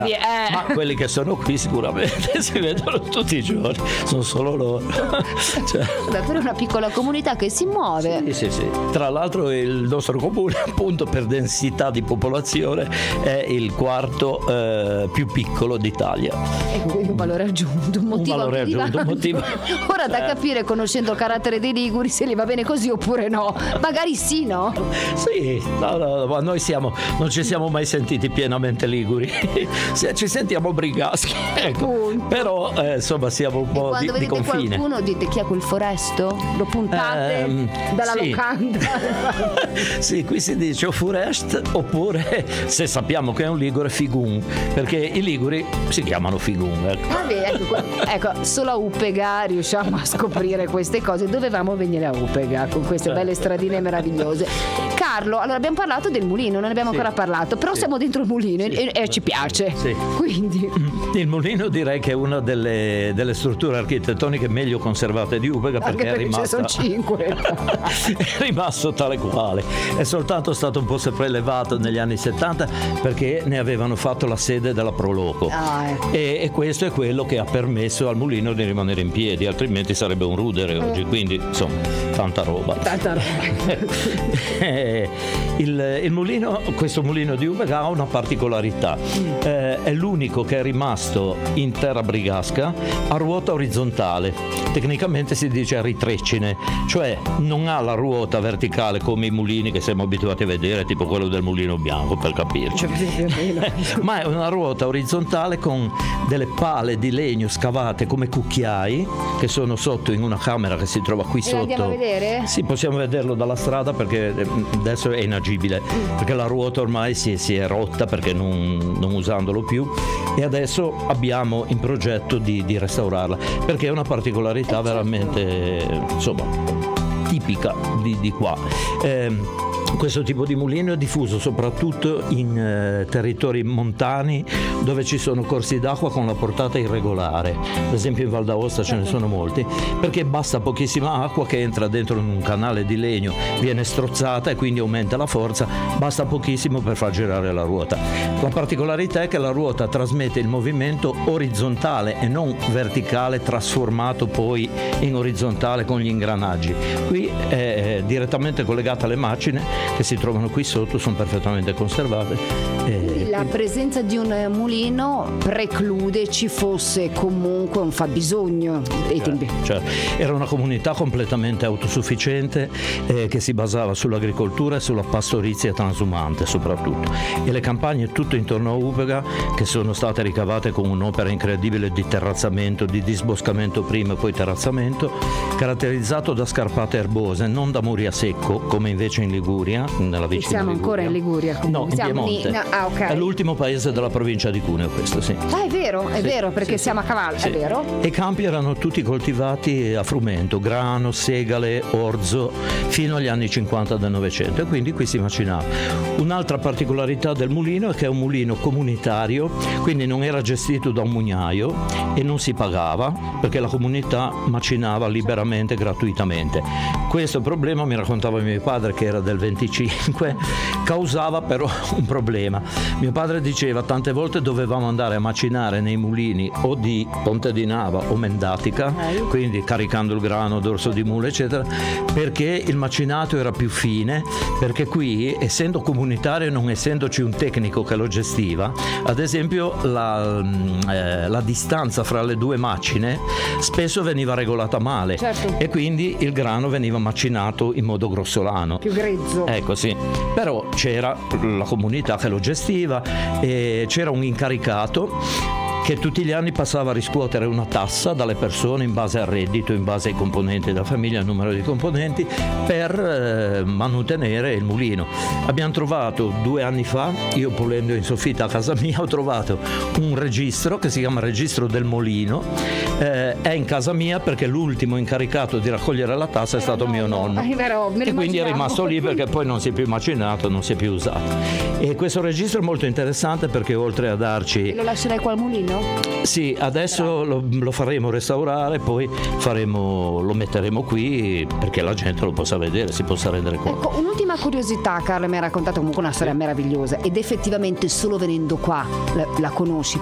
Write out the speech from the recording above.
Ma quelli che sono qui sicuramente si vedono tutti i giorni, sono solo loro. Cioè. Davvero una piccola comunità che si muove. Sì. Tra l'altro il nostro comune, appunto, per densità di popolazione è il quarto più piccolo d'Italia. E quindi un valore aggiunto, un motivo. Ora da capire, conoscendo il carattere dei liguri, se gli va bene così oppure no. Magari sì, no? Sì, no, ma noi non ci siamo mai sentiti pienamente liguri. Ci sentiamo brigaschi, ecco. Però insomma siamo un po' di confine. Quando vedete qualcuno dite: chi è quel foresto? Lo puntate dalla locanda? Sì, qui si dice o Furest, oppure, se sappiamo che è un ligure, Figun, perché i liguri si chiamano Figun, ecco, solo a Upega riusciamo a scoprire queste cose. Dovevamo venire a Upega con queste belle stradine meravigliose. Carlo, allora abbiamo parlato del mulino, non ne abbiamo ancora parlato, però siamo dentro il mulino e ci piace. Sì. Quindi il mulino direi che è una delle strutture architettoniche meglio conservate di Upega, perché è rimasta, ce sono 5. è rimasto tale quale. È soltanto stato un po' sopraelevato negli anni 70 perché ne avevano fatto la sede della Proloco. E questo è quello che ha permesso al mulino di rimanere in piedi, altrimenti sarebbe un rudere oggi, quindi insomma tanta roba. Il mulino, questo mulino di Upega ha una particolarità, è l'unico che è rimasto in terra brigasca a ruota orizzontale, tecnicamente si dice a ritrecine, cioè non ha la ruota verticale come i mulini che siamo abituati a vedere, tipo quello del Mulino Bianco, per capirci, ma è una ruota orizzontale con delle pale di legno scavate come cucchiai che sono sotto in una camera che si trova qui sotto. Andiamo a vedere? Sì, possiamo vederlo dalla strada perché adesso è inagibile, perché la ruota ormai si è rotta perché non usandolo più, e adesso abbiamo in progetto di restaurarla, perché è una particolarità veramente insomma tipica di qua. Questo tipo di mulino è diffuso soprattutto in territori montani dove ci sono corsi d'acqua con la portata irregolare, ad esempio in Val d'Aosta ce ne sono molti, perché basta pochissima acqua che entra dentro in un canale di legno, viene strozzata e quindi aumenta la forza, basta pochissimo per far girare la ruota. La particolarità è che la ruota trasmette il movimento orizzontale e non verticale, trasformato poi in orizzontale con gli ingranaggi. Qui è direttamente collegata alle macine che si trovano qui sotto, sono perfettamente conservate. La presenza di un mulino preclude ci fosse comunque un fabbisogno dei tempi. Cioè, era una comunità completamente autosufficiente che si basava sull'agricoltura e sulla pastorizia transumante soprattutto, e le campagne tutto intorno a Upega, che sono state ricavate con un'opera incredibile di terrazzamento, di disboscamento prima e poi terrazzamento, caratterizzato da scarpate erbose, non da muri a secco come invece in Liguria, nella vicina siamo Liguria. Ancora in Liguria? No, in Piemonte. Okay. È l'ultimo paese della provincia di Cuneo, questo sì. È vero, perché siamo a cavallo, sì. È vero. E i campi erano tutti coltivati a frumento, grano, segale, orzo, fino agli anni 50 del Novecento, e quindi qui si macinava. Un'altra particolarità del mulino è che è un mulino comunitario, quindi non era gestito da un mugnaio e non si pagava, perché la comunità macinava liberamente, gratuitamente. Questo problema, mi raccontava mio padre, che era del 25, causava però un problema. Mio padre diceva tante volte dovevamo andare a macinare nei mulini o di Ponte di Nava o Mendatica, quindi caricando il grano dorso di mulo eccetera, perché il macinato era più fine, perché qui, essendo comunitario e non essendoci un tecnico che lo gestiva, ad esempio la distanza fra le due macine spesso veniva regolata male, certo. E quindi il grano veniva macinato in modo grossolano, più grezzo. Ecco, sì. Però c'era la comunità che lo gestiva e c'era un incaricato che tutti gli anni passava a riscuotere una tassa dalle persone in base al reddito, in base ai componenti della famiglia, al numero di componenti, per mantenere il mulino. Abbiamo trovato 2 anni fa, io pulendo in soffitta a casa mia, ho trovato un registro che si chiama Registro del Molino, è in casa mia perché l'ultimo incaricato di raccogliere la tassa è stato mio nonno, e quindi è rimasto lì perché poi non si è più macinato, non si è più usato. E questo registro è molto interessante perché oltre a darci... Lo lascerai qua al mulino? mulino? Sì, adesso lo faremo restaurare, poi lo metteremo qui perché la gente lo possa vedere, si possa rendere conto. Ecco, un'ultima curiosità, Carlo mi ha raccontato comunque una storia meravigliosa ed effettivamente solo venendo qua la conosci.